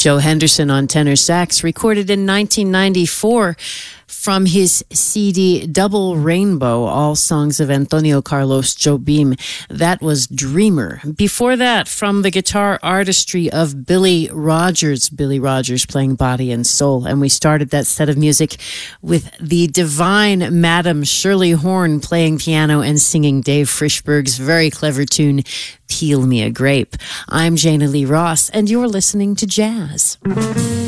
Joe Henderson on tenor sax, recorded in 1994 from his CD Double Rainbow, all songs of Antonio Carlos Jobim. That was Dreamer. Before that, from the guitar artistry of Billy Rogers playing Body and Soul. And we started that set of music with the divine Madam Shirley Horn playing piano and singing Dave Frishberg's very clever tune, Peel Me a Grape. I'm Jana Lee Ross, and you're listening to Jazz.